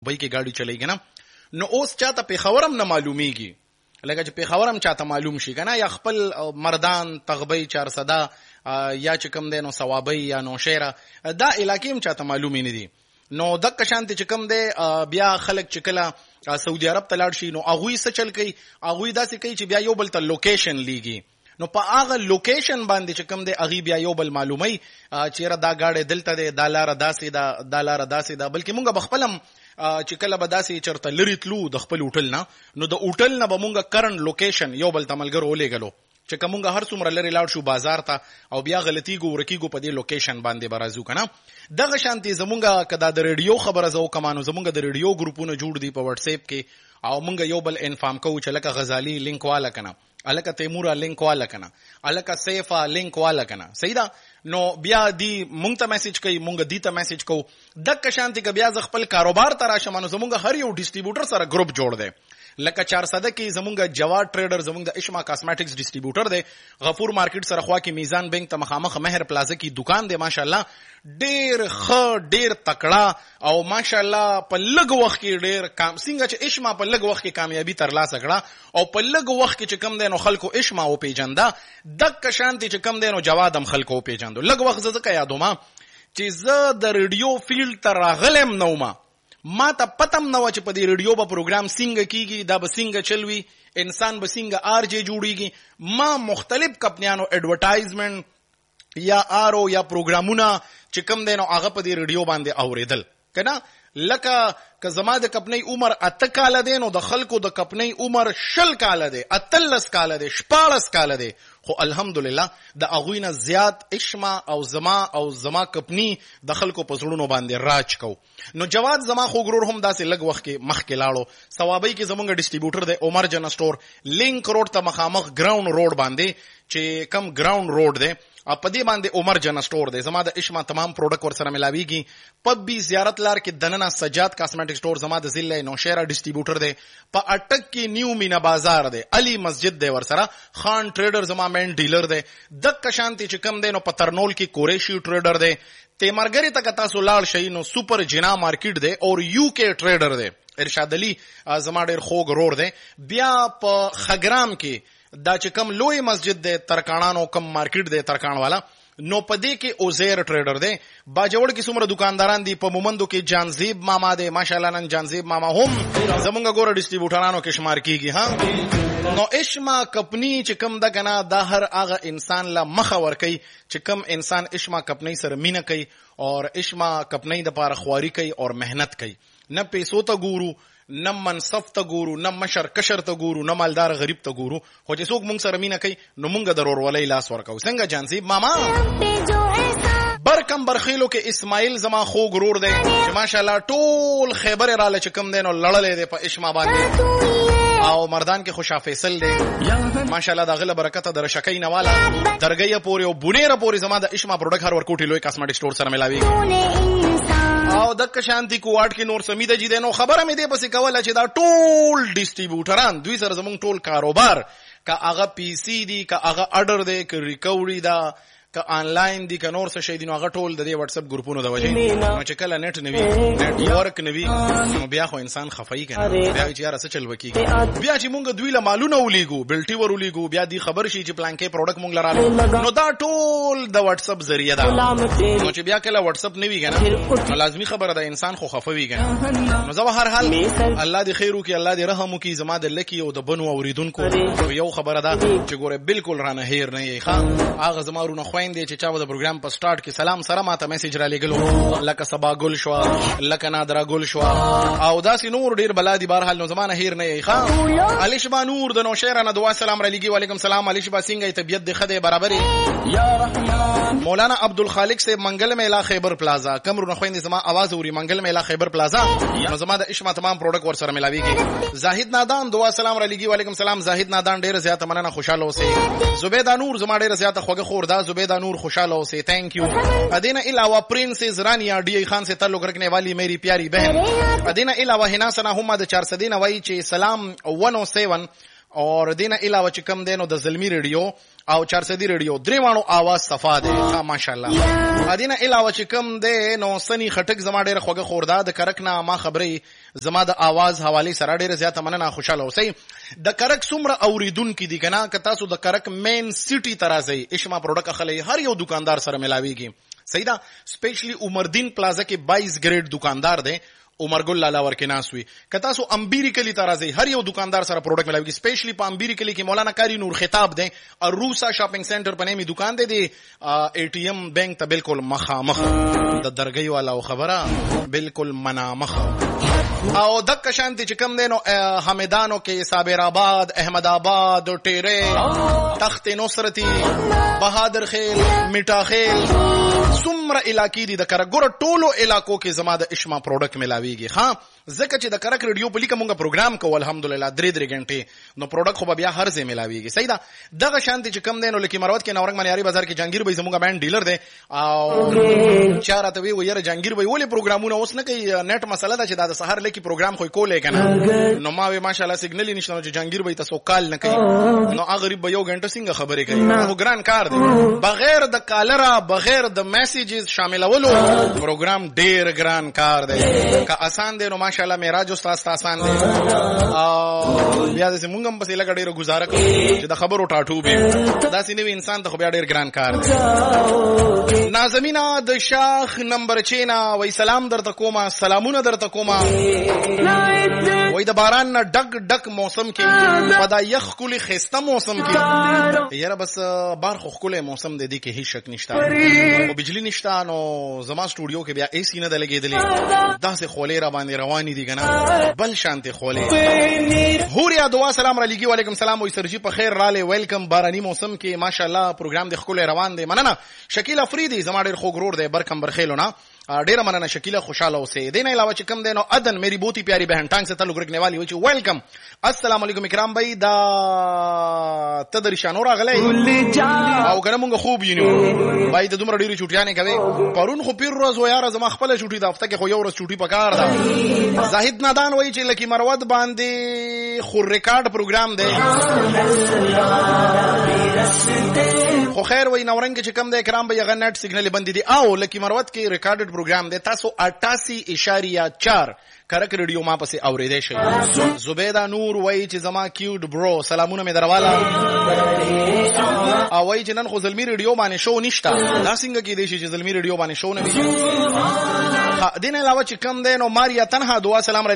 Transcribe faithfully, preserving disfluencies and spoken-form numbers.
وای کې گاڑی چلیږي نه. نو اوس چاته پیښورم نه معلومیږي، لکه چې پیښورم چاته معلوم شي کنه، یا خپل مردان تغبی چارسده یا چې کوم دی نو ثوابی یا نوشیره دا علاقې هم چاته معلومې نه دي. نو دغه شانتي چې کوم دی بیا خلک چې کله سعودي عرب ته لاړ شي نو هغوی څه چل کوي، هغوی داسې کوي چې بیا یو بل ته لوکیشن لیږي. نو په هغه لوکیشن باندې چې کوم دی هغې بیا یو بل معلوموي چیرې دا ګاډی دلته دی، دا لاره داسې ده، دا لاره داسې ده. بلکې مونږ به خپل هم چې کله به داسې چېرته لرې تلو د خپل هوټل نه، نو د هوټل نه به مونږ کرنټ لوکیشن یو بل ته ملګرو ولېږلو چې که مونږ هر څومره لرې لاړ شو بازار ته او بیا غلطیږو ورکیږو په دې لوکیشن باندې به راځو که نه. دغه شانتې زمونږ که دا د ریډیو خبره زه وکړم نو زمونږ د ریډیو ګروپونه جوړ دي په وټساپ کې، او مونږ یو بل انفارم کوو چې لکه غزالي لینک والا که نه، الکه تیمورا لینک والا که نه، الکه سیفا لینک والا که نه، صحیح ده. نو بیا دی مونږ ته میسج کوي، مونږ دی ته میسج کوو. دغه شانتې که بیا زه خپل کاروبار ته راشم نو زمونږ هر یو ډسټریبیوټر سره ګروپ جوړ دی. لکه چارسده کې زمونږ جواد ټریډر زمونږ د اشما کاسمیټکس ډسټریبیوټر دی، غفور مارکیټ سره خوا کې میزان بینک ته مخامخ مهر پلازا کې دکان دی. ماشاءالله ډیر ښه ډیر تکړه او ماشاءالله په لږ وخت کې ډیر کام څنګه چې اشما په لږ وخت کې کامیابی ترلاسه کړه او په لږ وخت کې چې کم دی نو خلکو اشما وپېژنده، دغه شانتې چې کم دی نو جواد هم خلکو وپېژندو. لږ وخت زه ځکه یادوم چې زه د ریډیو فیلډ ته راغلم نه وم، ما ته پتم نه و چې په دې ریډیو به پروګرام څنګه کیږي، دا به څنګه چلوي، انسان به څنګه آر جے جوړیږي. ما مختلف کمپنیانو ایڈورټایزمنټ یا آرو یا پروګرامونه چې کم دی نو هغه په دې ریډیو باندې اوریدل که نه. لکه که زما د کپنۍ عمر اته کاله دی نو د خلکو د کپنۍ عمر شل کاله دی، اتلس کاله دی، شپاړس کاله دی، خو الحمدلله د هغوی نه زیات اشما او زما او زما کپنی د خلکو په زړونو باندې راج کو. نو جواد زما خوګرور هم داسې لږ وخت کې مخکې لاړو. ثوابۍ کې زمونږ ډسټریبیوټر دی عمر جن سټور، لینک روډ ته مخامخ ګراوند روډ باندې چې کم ګراوند روډ دی په دې باندې عمر جن سټور دی. زما د اشما تمام پروډکټ ورسره ملاویږي. پب بي زیارت لار کې دننه سجاد کاسمیټک سټور زما د ضلع نوشیره ډسټریبیوټر دی. په اټک کې نیو مینا بازار دی، علي مسجد دی ورسره، خان ټریډر زما مین ډیلر دی. دغه شانتې چې کم دی نو په ترنول کې قریشي ټریډر دی. تیمرګری ته که تاسو لاړ شئ نو سپر جنا مارکیټ دی او یو کې ټریډر دی. ارشاد علي زما ډېر خوږ رور دی. بیا په خګرام کې دا چې کم لوی مسجد دی ترکاڼانو کم مارکیټ دی ترکاڼ والا، نو پدې کې اوزیر ټریډر دی. باجوړ کې څومره دکانداران دي، په مومندو کې جانزیب ماما دی. ماشاءالله نن جانزیب ماما هم زمونږ ګوره ډسټریبیوټرانو کې شمار کیږي. ها نو اشما کپنی چې کم ده کنه دا هر هغه انسان لا مخه ورکوي چې کم انسان اشما کپنی سره مینه کوي اور اشما کپنی د پاره خواري کوي اور مهنت کوي. نه پیسو ته ګورو، نه منصف ته ګورو، نه مشر کشر ته ګورو، نه مالدار غریب ته ګورو، خو چې څوک مونږ سره مینه کوي نو مونږ د ورورولۍ لاس ورکوو. څنګه جانزیب ماما برکم برخیلو کې اسماعیل زما خوږ ورور دی چې ماشاءالله ټول خیبر راله چې کم دی نو لړلې دی په اشما باندې، او مردان کې خوشا فیصل دی ماشاءالله د غله برکته در شکای نواله درګي پورې او بونیره پورې زما د اشما پروډکټ هر ورکوټي لوی کاسمیټک سٹور سره ملاوي. او دک شانتی کوواټ کې نور سمیده جی دینو خبره مې دی پسې کوله چې دا ټول ډسټریبیوټران دوی سره زمونږ ټول کاروبار که هغه پی سی دی، که هغه اډر دی، که ریکوري ده، که آنلاین دی، که نور څه شی دی، نو هغه ټول د دې واتس اپ ګروپونو د وجې نو چې کله نت نه وي، نت ورک نه وي، نو بیا خو انسان خفایي کنه، بیا چې یاره څه چل وکیږي. بیا چې مونږ دوی له مالونه ولیږو، بلټي ور ولیږو، بیا دی خبر شي چې پلان کې پروډکټ مونږ لراله، نو دا ټول د واتس اپ ذریعہ ده. نو چې بیا کله واتس اپ نه وي کنه نو لازمی خبره ده انسان خو خفوي کنه. نو زه هر حال الله دې خیر وکي، الله دې رحم وکي زما د لکی او د بنو اوریدونکو. یو خبره ده چې ګوره بالکل رانه هیر نه یې ښا هغه زما ورونه خويندې چې چا د پروګرام په سٹارټ کې سلام سره ماته میسج را لګلو، لکه سبا ګل شو، لکه نادرا ګل شو او داسې نور ډیر بلادي. بهرحال نو زمانه هیر نه یې ښا. علي شبا نور د نو شهر نه دعا سلام را لګي. وعلیکم سلام علي شبا څنګه طبيعت د خده برابرې یا رحمان. مولانا عبدالخالق سے منګل میلا خیبر پلازا کمرونه خويندې زما आवाज اوري منګل میلا خیبر پلازا نو زما د اشما تمام پروډکټ ور سره ملاويږي. زاهد نادان دعا سلام را لګي. وعلیکم سلام زاهد نادان ډیر زیاته مننه، خوشاله اوسئ. زبیدا نور زما ډیر زیاته خوګه خور دا زبیدا نور خوشاله اوسئ. Thank you. अदीना अलावा प्रिंसेस रानिया डी खान से ताल्लुक रखने वाली मेरी प्यारी बहन अदीना अलावा हिना सना हुम्मद चार सदीना वाई चे सलाम वन ओ सेवन اور دینه علاوه چې کم دینو د زلمی ریډیو او چارسدی ریډیو دریوانو आवाज صفا ده ها ماشاءالله. دینه علاوه چې کم دینو سنی خټک زما ډیره خوګه خوردا د کرک نه ما خبرې زما د आवाज حواله سره ډیره زیاته مننه خوشاله اوسئ. د کرک څومره اوریدونکو دي کنه که تاسو د کرک مین سیټي ترازی اشما پروډکټ اخلي هر یو دکاندار سره ملاويږي. صحیح ده. سپیشلی عمردین پلازا کې بائیس ګریډ دکاندار دی عمر ګل لالا ورکه ناسوي. کتا سو امبيري کلی ترازی هر یو دکاندار سره پروډکټ ملاوي. سپیشلی په امبيري کلی کې مولانا کاری نور خطاب دی اروسا شاپینګ سنټر په نامي دکان دی دی اي ټي ام بانک ته بالکل مخامخ د درګي والا خبره بالکل منامخ. او دک شانتی چې کم دینو حمیدانو کې صابر آباد احمد آباد ټیره تخت نصرتی بہادر خیل میټا خیل څومره علاقې دي د کرګور ټولو علاقو کې زما د اشما پروډکټ ملاويږي. ها ځکه چې د کرک ریډیو په لیکه مونږه پروګرام کوو الحمدلله درې درې غنټې نو پروډکټ خو بیا هر ځای ملاويږي. صحیح ده. دغه شانتی چې کم دینو لکه مروت کې نورنګ منیاري بازار کې جهانگیر بھائی زموږه بانډ ډیلر دی او چارته وی ویره جهانگیر بھائی ولې پروګرامونه اوس نه کوي نت مسله ده چې دا د سحر لکه پروګرام خو کولې کنه نو ما وی ماشاءالله سیګنل نشته چې جهانگیر بھائی تاسو کال نه کوي نو هغه غریب به یو غنټه څنګه خبرې کوي. نو ګران کار دی بغیر د کالرا بغیر د میسیجز شاملولو پروګرام ډیر ګران کار دی. که آسان دی نو ماشاءالله معراج استاد آسان دی او بیا د مونږ هم په لګ ډیره گزاره کوي چې د خبرو ټاټو به دا سینوي انسان ته خو بیا ډیر ګران کار دی. نازمینا د شاخ نمبر چینا وای سلام درته کومه سلامونه درته کومه وای د باران نه ډک ډک موسم کې په دا یخ کلی خسته موسم کې یاره بس بار خو کلی موسم دی کې هیڅ شک نشته او بجلی نشته نو زما سټوډیو کې بیا اي سي نه د لګېدلې داسې خولې را باندې روانې دي کنه بل شانته خولې هوریا دعا سلام علیکم وعلیکم سلام وای سرجی په خیر رااله ویلکم. بارانی موسم کې ماشاءالله پروګرام د خولې روان دی. مننه شکیل افریدی زما ډېر خوږ ورور دی برکم برخیلونه ډیره مننه شکیله خوشاله اوسئ. دین علاوه چې کم دینو ادن میری بوتی پیاری بہن ټانګ سے تعلق رکھنے والی وچ ویلکم السلام علیکم اکرام بھائی دا تدری شانور غلې او کنه مونږ خوب یینو بھائی د دومره ډیره چټیانه کوي پرون خو پیر روز و یار زما خپل چټی د هفته کې خو یو ورځ چټی پکار دا زاهد نادان وای چې لکی مروت باندې خو ریکارډ پروګرام دی خو خیر وای نورنګ چې کم د اکرام بھائی غ نت سیګنل بند دي او لکی مروت کې ریکارډډ پروګرام دی تاسو اٹھاسی اشاریه چار کرک ریډیو ما پسې اوریدې شي. زبیدا نور وای چې زما کیوټ برو سلامونه مې درواله او وای چې نن خو زلمی ریډیو باندې شو نشتا دا څنګه کې دی چې زلمی ریډیو باندې شو نه وي. دین علاوه چې کم دی نو ماریا تنها دعا سلام